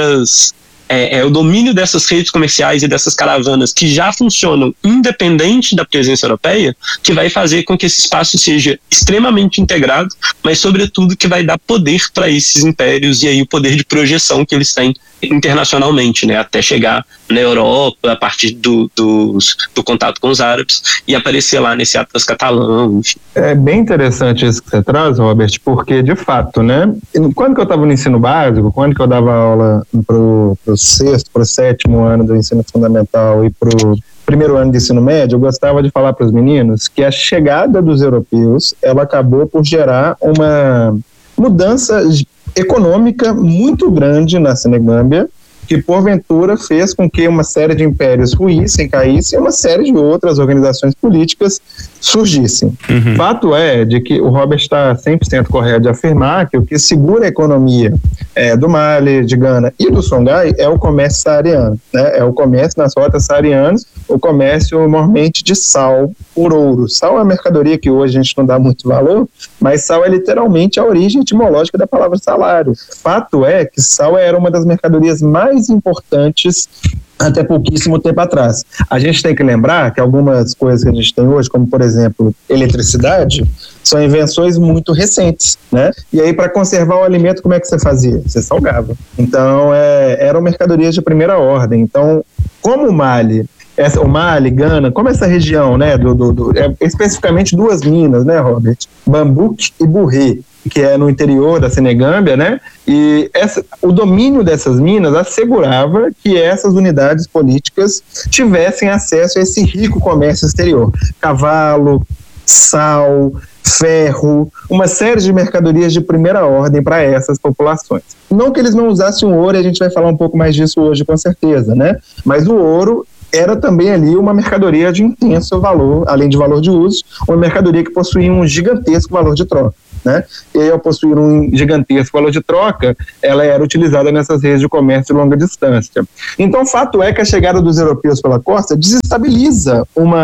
o domínio dessas redes comerciais e dessas caravanas que já funcionam independente da presença europeia, que vai fazer com que esse espaço seja extremamente integrado, mas sobretudo que vai dar poder para esses impérios e aí o poder de projeção que eles têm internacionalmente, né, até chegar na Europa a partir do contato com os árabes e aparecer lá nesse Atlas Catalão, enfim. É bem interessante isso que você traz, Robert, porque de fato, né, quando que eu estava no ensino básico, quando que eu dava aula pro sexto, pro sétimo ano do ensino fundamental e pro primeiro ano de ensino médio, eu gostava de falar para os meninos que a chegada dos europeus, ela acabou por gerar uma mudança econômica muito grande na Senegâmbia, que porventura fez com que uma série de impérios ruíssem, caíssem, e uma série de outras organizações políticas surgissem. Fato é de que o Robert está 100% correto de afirmar que o que segura a economia do Mali, de Gana e do Songhai é o comércio saariano, né? É o comércio nas rotas saarianas, o comércio normalmente de sal por ouro. Sal é uma mercadoria que hoje a gente não dá muito valor, mas sal é literalmente a origem etimológica da palavra salário. Fato é que sal era uma das mercadorias mais importantes até pouquíssimo tempo atrás. A gente tem que lembrar que algumas coisas que a gente tem hoje, como por exemplo, eletricidade, são invenções muito recentes, né? E aí para conservar o alimento, como é que você fazia? Você salgava. Então, eram mercadorias de primeira ordem. Então, como o Mali, Gana, como essa região, né, especificamente duas minas, né, Robert? Bambuque e Burré, que é no interior da Senegâmbia, né? E o domínio dessas minas assegurava que essas unidades políticas tivessem acesso a esse rico comércio exterior. Cavalo, sal, ferro, uma série de mercadorias de primeira ordem para essas populações. Não que eles não usassem o ouro, e a gente vai falar um pouco mais disso hoje, com certeza, né? Mas o ouro era também ali uma mercadoria de intenso valor, além de valor de uso, uma mercadoria que possuía um gigantesco valor de troca, né? E aí, ao possuir um gigantesco valor de troca, ela era utilizada nessas redes de comércio de longa distância. Então, o fato é que a chegada dos europeus pela costa desestabiliza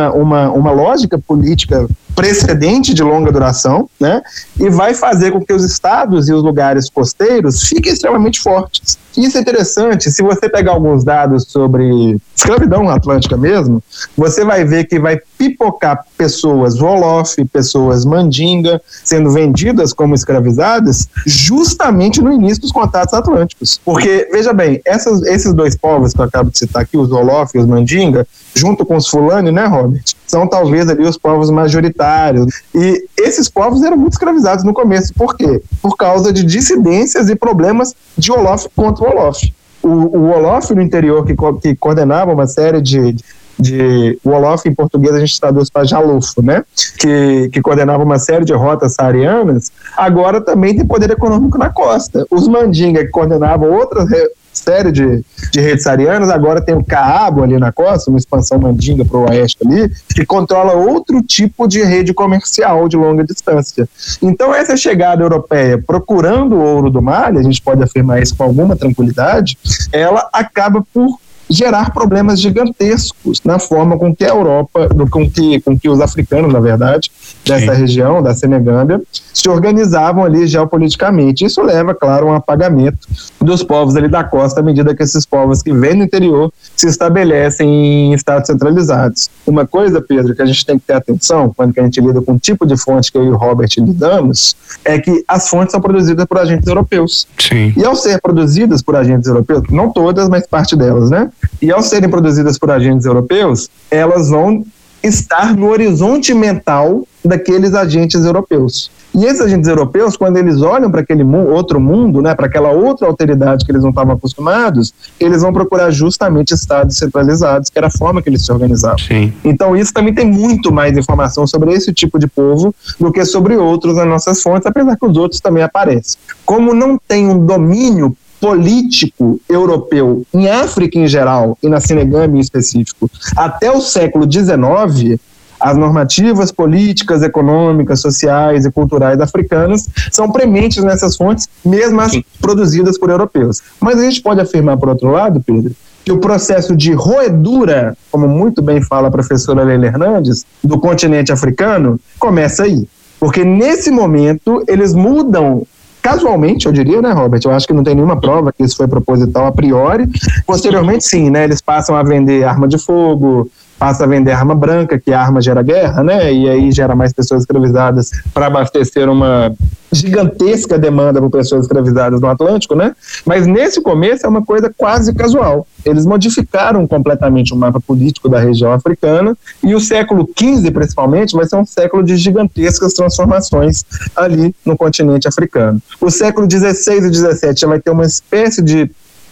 uma lógica política precedente de longa duração, né? E vai fazer com que os estados e os lugares costeiros fiquem extremamente fortes. Isso é interessante, se você pegar alguns dados sobre escravidão atlântica mesmo, você vai ver que vai pipocar pessoas Wolof, pessoas Mandinga, sendo vendidas como escravizadas, justamente no início dos contatos atlânticos. Porque, veja bem, esses dois povos que eu acabo de citar aqui, os Wolof e os Mandinga, junto com os Fulani, né, Robert? São talvez ali os povos majoritários. E esses povos eram muito escravizados no começo. Por quê? Por causa de dissidências e problemas de Wolof contra o Wolof. O Wolof no interior, que coordenava uma série de Wolof, em português a gente traduz para Jalufo, né? Que coordenava uma série de rotas saarianas, agora também tem poder econômico na costa. Os Mandinga, que coordenavam outra série de redes saarianas, agora tem o Caabo ali na costa, uma expansão Mandinga para o oeste ali, que controla outro tipo de rede comercial de longa distância. Então essa chegada europeia procurando o ouro do Mali, a gente pode afirmar isso com alguma tranquilidade, ela acaba por gerar problemas gigantescos na forma com que a Europa, com que os africanos, na verdade, dessa região, da Senegâmbia, se organizavam ali geopoliticamente. Isso leva, claro, a um apagamento dos povos ali da costa, à medida que esses povos que vêm do interior se estabelecem em estados centralizados. Uma coisa, Pedro, que a gente tem que ter atenção, quando a gente lida com o tipo de fonte que eu e o Robert lidamos, é que as fontes são produzidas por agentes europeus. Sim. E ao ser produzidas por agentes europeus, não todas, mas parte delas, né? E ao serem produzidas por agentes europeus, elas vão estar no horizonte mental daqueles agentes europeus. E esses agentes europeus, quando eles olham para aquele outro mundo, né, para aquela outra alteridade que eles não estavam acostumados, eles vão procurar justamente estados centralizados, que era a forma que eles se organizavam. Sim. Então isso também tem muito mais informação sobre esse tipo de povo do que sobre outros nas nossas fontes, apesar que os outros também aparecem. Como não tem um domínio político europeu em África em geral e na Senegâmbia em específico até o século XIX, as normativas políticas, econômicas, sociais e culturais africanas são prementes nessas fontes, mesmo as produzidas por europeus. Mas a gente pode afirmar, por outro lado, Pedro, que o processo de roedura, como muito bem fala a professora Leila Hernandes, do continente africano, começa aí. Porque nesse momento eles mudam casualmente, eu diria, né, Robert? Eu acho que não tem nenhuma prova que isso foi proposital a priori. Posteriormente, sim, né? Eles passam a vender arma de fogo, passam a vender arma branca, que a arma gera guerra, né? E aí gera mais pessoas escravizadas para abastecer uma gigantesca demanda por pessoas escravizadas no Atlântico, né? Mas nesse começo é uma coisa quase casual. Eles modificaram completamente o mapa político da região africana e o século XV, principalmente, vai ser um século de gigantescas transformações ali no continente africano. O século XVI e XVII já vai ter uma espécie de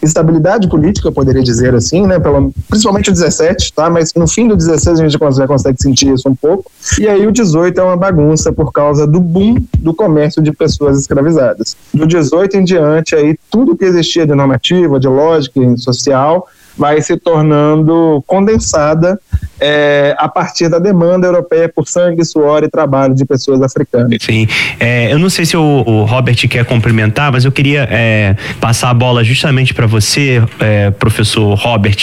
estabilidade política, eu poderia dizer assim, né? Principalmente o 17, tá? Mas no fim do 16 a gente já consegue sentir isso um pouco. E aí o 18 é uma bagunça por causa do boom do comércio de pessoas escravizadas. Do 18 em diante, aí tudo que existia de normativa, de lógica e social vai se tornando condensada a partir da demanda europeia por sangue, suor e trabalho de pessoas africanas. Sim, eu não sei se o Robert quer complementar, mas eu queria passar a bola justamente para você, professor Robert,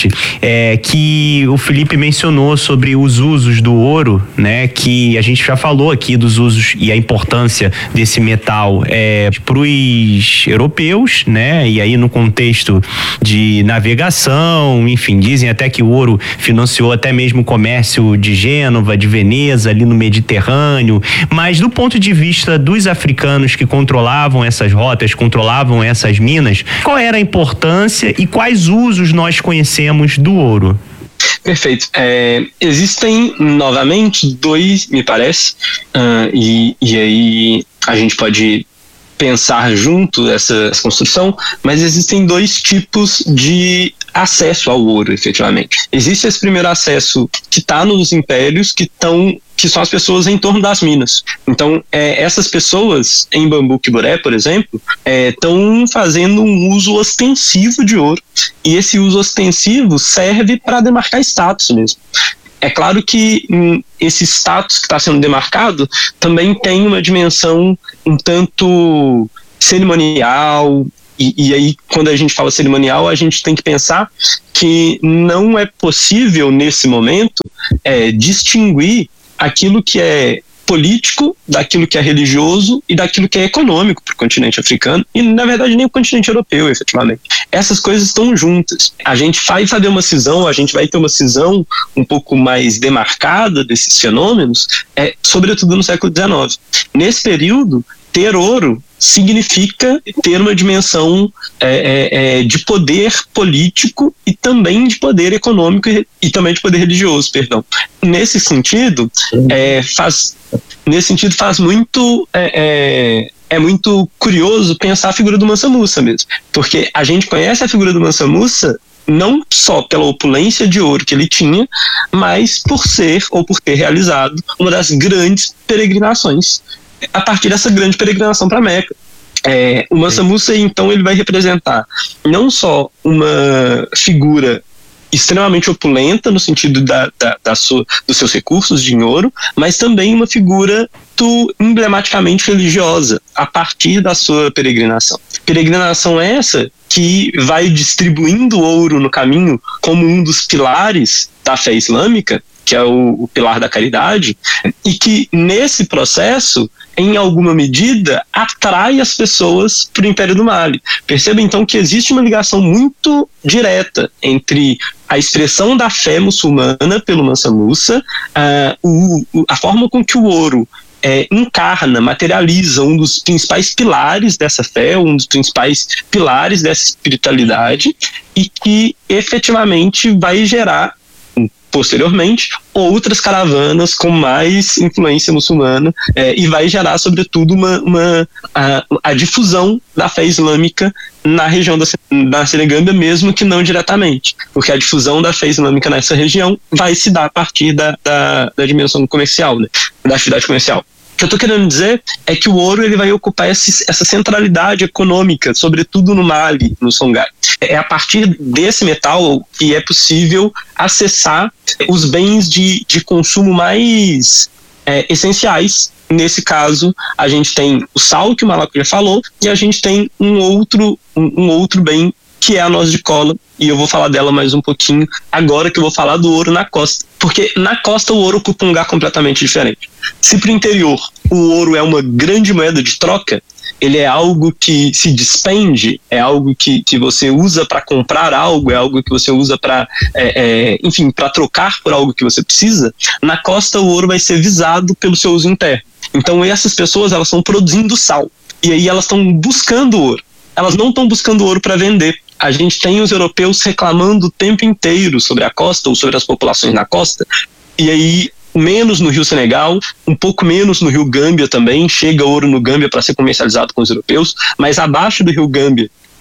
que o Felipe mencionou sobre os usos do ouro, né, que a gente já falou aqui dos usos e a importância desse metal para os europeus, né, e aí no contexto de navegação, enfim, dizem até que o ouro financiou até mesmo o comércio de Gênova, de Veneza, ali no Mediterrâneo, mas do ponto de vista dos africanos que controlavam essas rotas, controlavam essas minas, qual era a importância e quais usos nós conhecemos do ouro? Perfeito. Existem, novamente, dois, me parece, e aí a gente pode pensar junto essa construção, mas existem dois tipos de acesso ao ouro, efetivamente. Existe esse primeiro acesso que está nos impérios, que são as pessoas em torno das minas. Então, essas pessoas em Bambuque-Boré, por exemplo, estão fazendo um uso ostensivo de ouro, e esse uso ostensivo serve para demarcar status mesmo. É claro que esse status que está sendo demarcado também tem uma dimensão um tanto cerimonial, e aí quando a gente fala cerimonial, a gente tem que pensar que não é possível nesse momento distinguir aquilo que é político daquilo que é religioso e daquilo que é econômico para o continente africano e, na verdade, nem o continente europeu, efetivamente. Essas coisas estão juntas. A gente vai fazer uma cisão, a gente vai ter uma cisão um pouco mais demarcada desses fenômenos, sobretudo no século XIX. Nesse período, ter ouro significa ter uma dimensão de poder político e também de poder econômico e também de poder religioso, perdão. Nesse sentido, faz muito muito curioso pensar a figura do Mansa Musa mesmo, porque a gente conhece a figura do Mansa Musa não só pela opulência de ouro que ele tinha, mas por ser ou por ter realizado uma das grandes peregrinações a partir dessa grande peregrinação para Meca. O Mansa Musa, então, ele vai representar não só uma figura extremamente opulenta no sentido dos seus recursos de ouro, mas também uma figura emblematicamente religiosa a partir da sua peregrinação. Peregrinação essa que vai distribuindo ouro no caminho como um dos pilares da fé islâmica, que é o pilar da caridade, e que nesse processo, em alguma medida, atrai as pessoas para o Império do Mali. Perceba então que existe uma ligação muito direta entre a expressão da fé muçulmana pelo Mansa Musa, a forma com que o ouro encarna, materializa um dos principais pilares dessa fé, um dos principais pilares dessa espiritualidade, e que efetivamente vai gerar posteriormente outras caravanas com mais influência muçulmana e vai gerar sobretudo a difusão da fé islâmica na região da Senegâmbia, mesmo que não diretamente, porque a difusão da fé islâmica nessa região vai se dar a partir da dimensão comercial, né, da atividade comercial. O que eu estou querendo dizer é que o ouro ele vai ocupar essa centralidade econômica, sobretudo no Mali, no Songhai. É a partir desse metal que é possível acessar os bens de consumo mais essenciais. Nesse caso, a gente tem o sal, que o Malaco já falou, e a gente tem um outro bem, que é a noz de cola, e eu vou falar dela mais um pouquinho agora que eu vou falar do ouro na costa. Porque na costa o ouro ocupa um lugar completamente diferente. Se para o interior o ouro é uma grande moeda de troca, ele é algo que se despende, é algo que você usa para comprar algo, é algo que você usa para, enfim, para trocar por algo que você precisa. Na costa o ouro vai ser visado pelo seu uso interno. Então essas pessoas elas estão produzindo sal, e aí elas estão buscando ouro. Elas não estão buscando ouro para vender. A gente tem os europeus reclamando o tempo inteiro sobre a costa ou sobre as populações na costa, e aí menos no Rio Senegal, um pouco menos no Rio Gâmbia também, chega ouro no Gâmbia para ser comercializado com os europeus, mas abaixo do Rio Gâmbia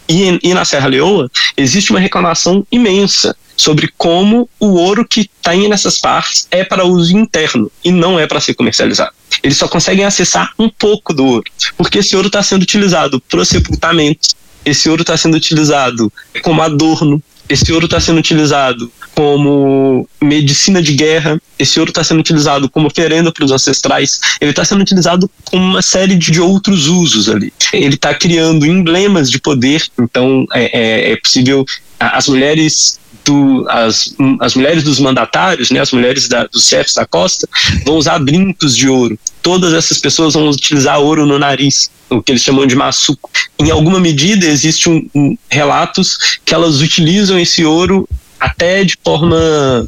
E na Serra Leoa existe uma reclamação imensa sobre como o ouro que está nessas partes é para uso interno e não é para ser comercializado. Eles só conseguem acessar um pouco do ouro, porque esse ouro está sendo utilizado para sepultamentos, esse ouro está sendo utilizado como adorno, esse ouro está sendo utilizado como medicina de guerra, esse ouro está sendo utilizado como oferenda para os ancestrais, ele está sendo utilizado como uma série de outros usos ali. Ele está criando emblemas de poder, então é possível as mulheres dos mandatários, né, as mulheres dos chefes da costa, vão usar brincos de ouro. Todas essas pessoas vão utilizar ouro no nariz, o que eles chamam de maçuco. Em alguma medida, existem relatos que elas utilizam esse ouro até de forma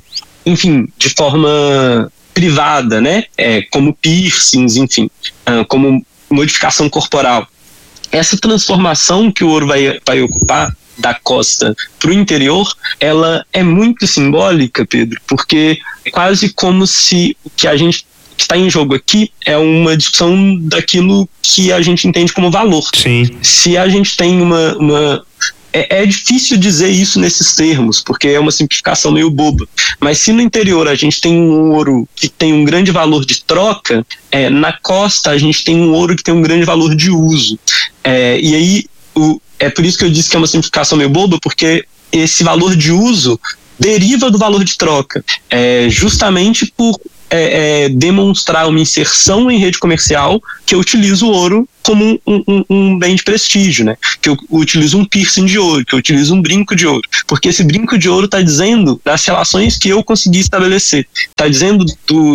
privada, né, como piercings, enfim, como modificação corporal. Essa transformação que o ouro vai ocupar da costa para o interior, ela é muito simbólica, Pedro, porque é quase como se o que a gente está em jogo aqui é uma discussão daquilo que a gente entende como valor. Sim. Se a gente tem é difícil dizer isso nesses termos, porque é uma simplificação meio boba. Mas se no interior a gente tem um ouro que tem um grande valor de troca, na costa a gente tem um ouro que tem um grande valor de uso. E aí, é por isso que eu disse que é uma simplificação meio boba, porque esse valor de uso deriva do valor de troca, justamente por demonstrar uma inserção em rede comercial que eu utilizo o ouro como um bem de prestígio, né? Que eu utilizo um piercing de ouro, que eu utilizo um brinco de ouro, porque esse brinco de ouro está dizendo das relações que eu consegui estabelecer, está dizendo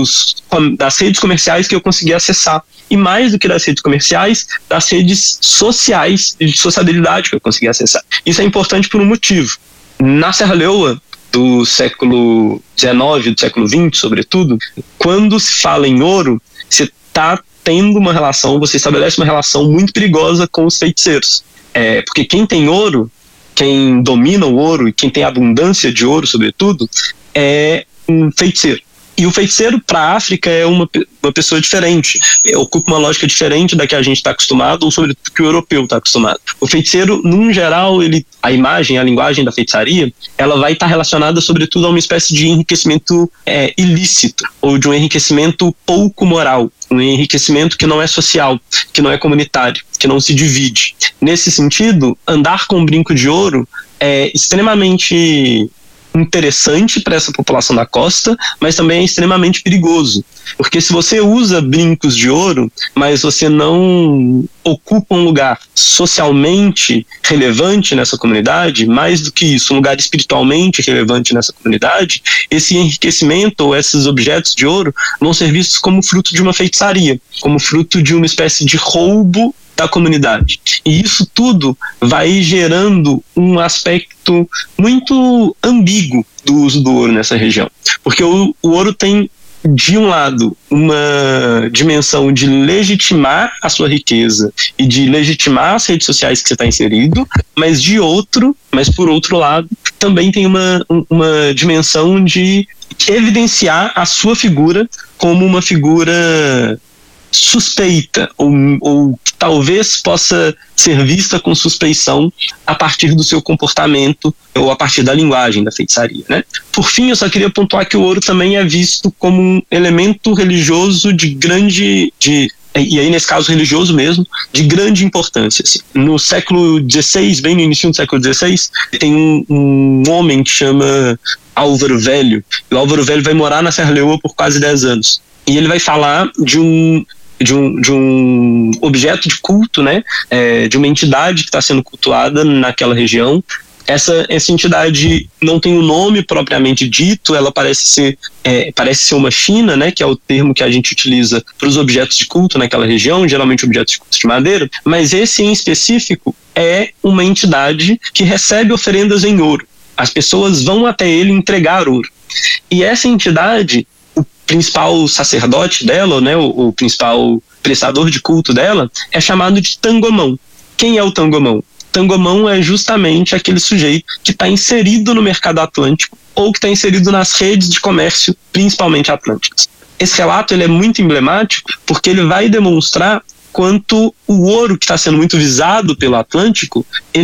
das redes comerciais que eu consegui acessar, e mais do que das redes comerciais, das redes sociais e de sociabilidade que eu consegui acessar. Isso é importante por um motivo. Na Serra Leoa, do século XIX, do século XX, sobretudo, quando se fala em ouro, você está tendo uma relação, você estabelece uma relação muito perigosa com os feiticeiros. Porque quem tem ouro, quem domina o ouro e quem tem abundância de ouro, sobretudo, é um feiticeiro. E o feiticeiro para a África é uma pessoa diferente, ocupa uma lógica diferente da que a gente está acostumado, ou sobretudo que o europeu está acostumado. O feiticeiro, num geral, a linguagem da feitiçaria, ela vai estar relacionada sobretudo a uma espécie de enriquecimento ilícito, ou de um enriquecimento pouco moral, um enriquecimento que não é social, que não é comunitário, que não se divide. Nesse sentido, andar com um brinco de ouro é extremamente interessante para essa população da costa, mas também é extremamente perigoso, porque se você usa brincos de ouro, mas você não ocupa um lugar socialmente relevante nessa comunidade, mais do que isso, um lugar espiritualmente relevante nessa comunidade, esse enriquecimento ou esses objetos de ouro vão ser vistos como fruto de uma feitiçaria, como fruto de uma espécie de roubo da comunidade. E isso tudo vai gerando um aspecto muito ambíguo do uso do ouro nessa região. Porque o ouro tem, de um lado, uma dimensão de legitimar a sua riqueza e de legitimar as redes sociais que você está inserido, mas por outro lado, também tem uma dimensão de evidenciar a sua figura como uma figura suspeita, ou talvez possa ser vista com suspeição a partir do seu comportamento ou a partir da linguagem da feitiçaria, né? Por fim, eu só queria pontuar que o ouro também é visto como um elemento religioso e aí nesse caso religioso mesmo, de grande importância. Assim. No século XVI, bem no início do século XVI, tem um homem que chama Álvaro Velho, e o Álvaro Velho vai morar na Serra Leoa por quase 10 anos. E ele vai falar de um objeto de culto, né? De uma entidade que está sendo cultuada naquela região. Essa entidade não tem um nome propriamente dito, ela parece ser uma china, né? Que é o termo que a gente utiliza para os objetos de culto naquela região, geralmente objetos de culto de madeira, mas esse em específico é uma entidade que recebe oferendas em ouro. As pessoas vão até ele entregar ouro. E essa entidade, principal sacerdote dela, né, o principal prestador de culto dela, é chamado de Tangomão. Quem é o Tangomão? Tangomão é justamente aquele sujeito que está inserido no mercado atlântico ou que está inserido nas redes de comércio, principalmente atlânticas. Esse relato ele é muito emblemático porque ele vai demonstrar quanto o ouro que está sendo muito visado pelo Atlântico, ele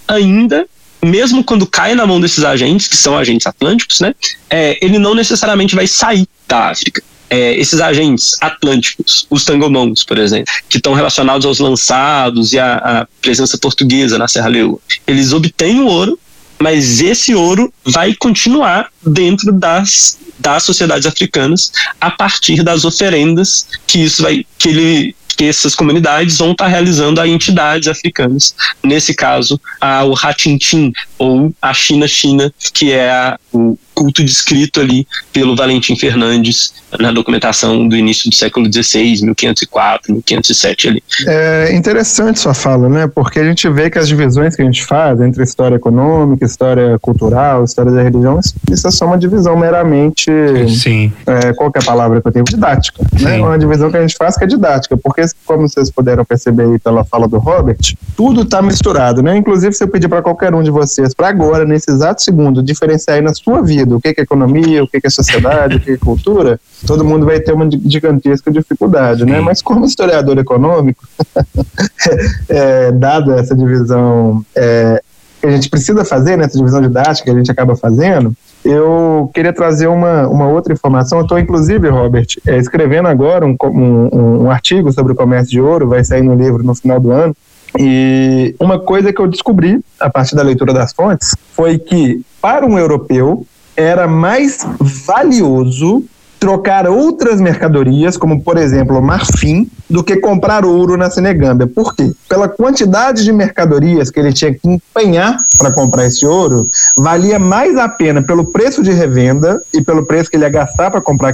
ainda, mesmo quando cai na mão desses agentes, que são agentes atlânticos, né, ele não necessariamente vai sair da África. Esses agentes atlânticos, os tangomãos, por exemplo, que estão relacionados aos lançados e à presença portuguesa na Serra Leoa, eles obtêm o ouro, mas esse ouro vai continuar dentro das sociedades africanas a partir das oferendas que essas comunidades vão estar realizando a entidades africanas, nesse caso o Ratintim ou a China, que é o culto descrito ali pelo Valentim Fernandes na documentação do início do século XVI, 1504, 1507 ali. É interessante sua fala, né? Porque a gente vê que as divisões que a gente faz entre história econômica, história cultural, história da religião, isso é só uma divisão meramente... Sim. Qual que é a palavra que eu tenho? Didática. Né? Uma divisão que a gente faz que é didática, porque, como vocês puderam perceber aí pela fala do Robert, tudo está misturado, né? Inclusive, se eu pedir para qualquer um de vocês, para agora, nesse exato segundo, diferenciar aí na sua vida o que é economia, o que é sociedade, o que é cultura, todo mundo vai ter uma gigantesca dificuldade, né? Mas como historiador econômico, dada essa divisão que a gente precisa fazer, né, essa divisão didática que a gente acaba fazendo, eu queria trazer uma outra informação. Eu estou, inclusive, Robert, escrevendo agora um artigo sobre o comércio de ouro, vai sair no livro no final do ano, e uma coisa que eu descobri, a partir da leitura das fontes, foi que, para um europeu, era mais valioso trocar outras mercadorias, como, por exemplo, marfim, do que comprar ouro na Senegâmbia. Por quê? Pela quantidade de mercadorias que ele tinha que empenhar para comprar esse ouro, valia mais a pena pelo preço de revenda e pelo preço que ele ia gastar para comprar